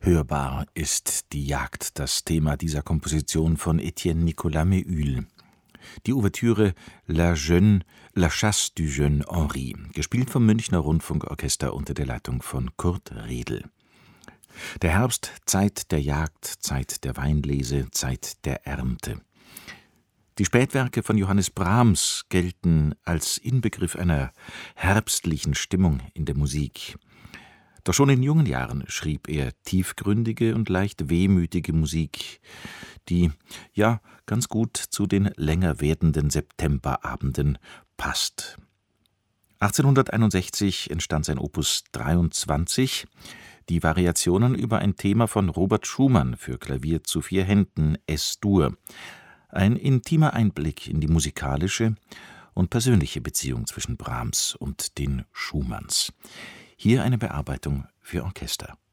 Hörbar ist die Jagd, das Thema dieser Komposition von Etienne Nicolas Méhul. Die Ouvertüre La Chasse du jeune Henri, gespielt vom Münchner Rundfunkorchester unter der Leitung von Kurt Redl. Der Herbst, Zeit der Jagd, Zeit der Weinlese, Zeit der Ernte. Die Spätwerke von Johannes Brahms gelten als Inbegriff einer herbstlichen Stimmung in der Musik. Doch schon in jungen Jahren schrieb er tiefgründige und leicht wehmütige Musik, die ganz gut zu den länger werdenden Septemberabenden passt. 1861 entstand sein Opus 23, die Variationen über ein Thema von Robert Schumann für Klavier zu 4 Händen, Es-Dur. Ein intimer Einblick in die musikalische und persönliche Beziehung zwischen Brahms und den Schumanns. Hier eine Bearbeitung für Orchester.